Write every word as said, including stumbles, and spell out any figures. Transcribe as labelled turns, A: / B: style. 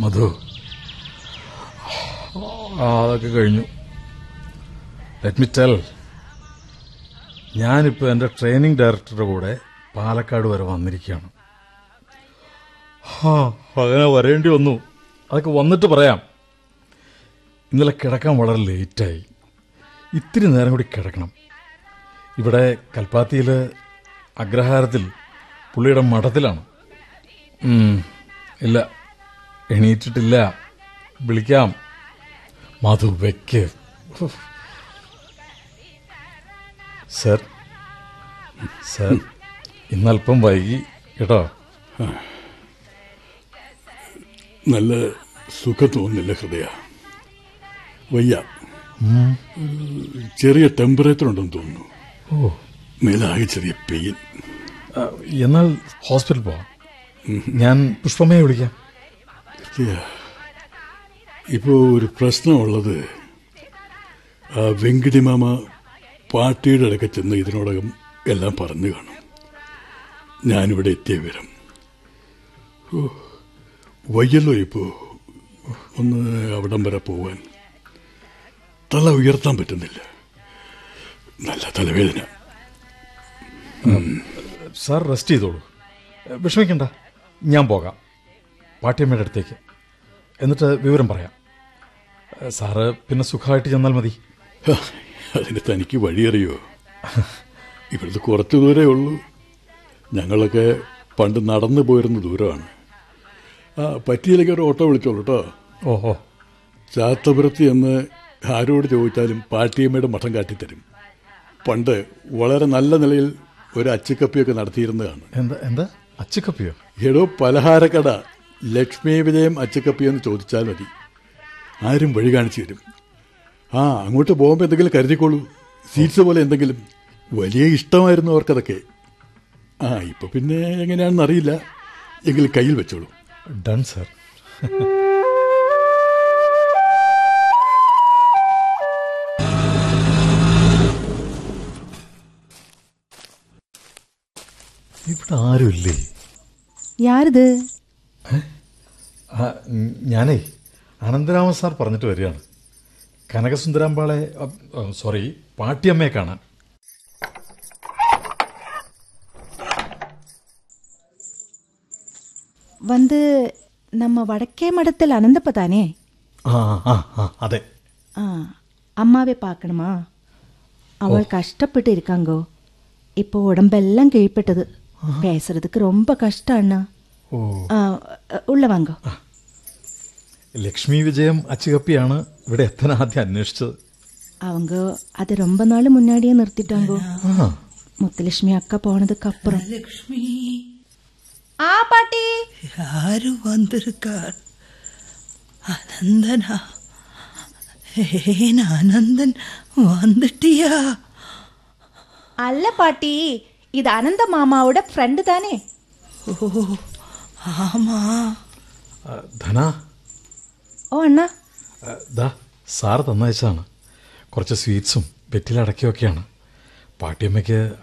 A: മധു, അതൊക്കെ കഴിഞ്ഞു. Let me tell, ഞാനിപ്പോൾ എൻ്റെ ട്രെയിനിങ് ഡയറക്ടറുടെ കൂടെ പാലക്കാട് വരെ വന്നിരിക്കുകയാണ്. അങ്ങനെ വരേണ്ടി വന്നു. അതൊക്കെ വന്നിട്ട് പറയാം. ഇന്നലെ കിടക്കാൻ വളരെ ലേറ്റായി. ഇത്തിരി നേരം കൂടി കിടക്കണം. ഇവിടെ കൽപ്പാത്തിയിൽ അഗ്രഹാരത്തിൽ പുള്ളിയുടെ മഠത്തിലാണ്. ഇല്ല, എണീറ്റിട്ടില്ല. വിളിക്കാം. മധു, വെക്ക്. സർ സർ ഇന്നല്പം വൈകി കേട്ടോ.
B: നല്ല സുഖം തോന്നുന്നില്ല ഹൃദയ. വയ്യ, ചെറിയ ടെമ്പറേച്ചർ ഉണ്ടെന്ന് തോന്നുന്നു.
A: ഓ,
B: മേലാകെ ചെറിയ പെയിൻ.
A: എന്നാൽ ഹോസ്പിറ്റൽ പോവാം. ഞാൻ പുഷ്പമ്മയെ വിളിക്കാം.
B: ഇപ്പോ ഒരു പ്രശ്നമുള്ളത്, ആ വെങ്കിടി മാമ പാർട്ടിയുടെ ഇടയ്ക്ക് ചെന്ന് ഇതിനോടകം എല്ലാം പറഞ്ഞു കാണും. ഞാനിവിടെ എത്തിയ വിവരം. ഓ, വയ്യല്ലോ ഇപ്പോ ഒന്ന് അവിടം വരെ പോവാൻ. തല ഉയർത്താൻ പറ്റുന്നില്ല. നല്ല തലവേദന.
A: സാർ റെസ്റ്റ് ചെയ്തോളൂ, വിഷമിക്കണ്ട. ഞാൻ പോകാം പാട്ടിയമ്മയുടെ അടുത്തേക്ക്. എന്നിട്ട് വിവരം പറയാം. സാറ് പിന്നെ സുഖമായിട്ട് ചെന്നാൽ മതി.
B: അതിന് തനിക്ക് വഴിയറിയോ? ഇവിടുത്തെ കുറച്ച് ദൂരേ ഉള്ളൂ. ഞങ്ങളൊക്കെ പണ്ട് നടന്നു പോയിരുന്ന ദൂരമാണ്. ആ പറ്റിയിലേക്ക് ഒരു ഓട്ടോ വിളിച്ചോളൂ കേട്ടോ.
A: ഓഹോ.
B: ചാത്തപുരത്ത് എന്ന് ആരോട് ചോദിച്ചാലും പാട്ടിയമ്മയുടെ മഠം കാട്ടിത്തരും. പണ്ട് വളരെ നല്ല നിലയിൽ ഒരു അച്ചിക്കപ്പിയൊക്കെ നടത്തിയിരുന്നതാണ്.
A: എന്താ എന്താ അച്ചിക്കപ്പിയോ?
B: എടോ, പലഹാരക്കട ലക്ഷ്മി വിജയം അച്ചിക്കപ്പിയെന്ന് ചോദിച്ചാൽ മതി. ആരും വഴി കാണിച്ചു തരും. ആ, അങ്ങോട്ട് പോകുമ്പോൾ എന്തെങ്കിലും കരുതിക്കോളൂ. സീറ്റ്സ് പോലെ എന്തെങ്കിലും. വലിയ ഇഷ്ടമായിരുന്നു അവർക്കതൊക്കെ. ആ, ഇപ്പൊ പിന്നെ എങ്ങനെയാണെന്ന് അറിയില്ല. എങ്കിലും കയ്യിൽ വെച്ചോളൂ.
A: Done sir. ഇവിടെ ആരുമില്ലേ?
C: യാരിത്?
A: ഞാനേ അനന്തരാമൻ സാർ പറഞ്ഞിട്ട് വരികയാണ്. കനകസുന്ദരാമ്പാളെ, സോറി, പാട്ടിയമ്മയെ കാണാൻ.
C: வந்து நம்ம வடக்கே மடத்தில் அனந்தப்ப தானே?
A: ആ ആ ആ അതെ.
C: ஆ, அம்மாவே பார்க்கணுமா? அவள் கஷ்டப்பட்டு இருக்காங்கோ. இப்போ உடம்பெல்லாம் கீழ்பட்டது. பேசுறதுக்கு ரொம்ப கஷ்டம் அண்ணா.
A: ഓ,
C: ഉള്ള വാങ്ങോ.
A: ലക്ഷ്മി വിജയം അച്ചുകപ്പിയാണ് ഇവിടെ എത്താൻ ആദ്യം അന്വേഷിച്ചത്.
C: அவங்க அது ரொம்ப நாள் முன்னாடியே நிறுத்திட்டாங்கோ. முத்துலட்சுமி அக்கா போனதுக்கு அப்புறம்.
D: லட்சுமி,
C: ஆ பாட்டி,
D: யாரு வந்திருக்கார்? அனந்தனா? ஏன் அனந்தன் வந்துட்டியா?
C: அல்ல பாட்டி, இது அனந்த மாமாவோட ஃப்ரெண்டு தானே.
D: ஓ, ஆமா.
A: ധന.
C: ഓ അണ്ണാ,
A: ദാ സാറ് തന്നയച്ചാണ്. കുറച്ച് സ്വീറ്റ്സും വെറ്റിലടക്കിയൊക്കെയാണ്. പാട്ടിയമ്മയ്ക്ക്